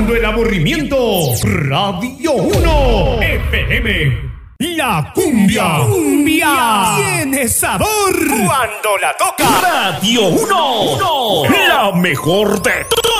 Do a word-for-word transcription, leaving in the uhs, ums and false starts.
Calmando el aburrimiento. Radio uno F M. La cumbia. Cumbia. Tiene sabor. Cuando la toca. Radio uno. La mejor de